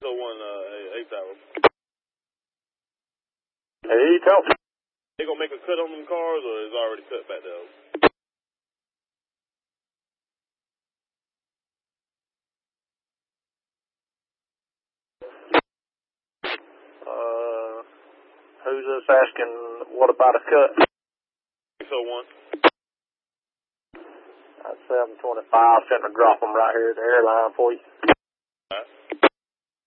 601, 8th hour. Hey, tell me. They gonna make a cut on them cars, or is already cut back there? Who's this asking what about a cut? 601. That's 725. Sent to drop them right here at the airline for you.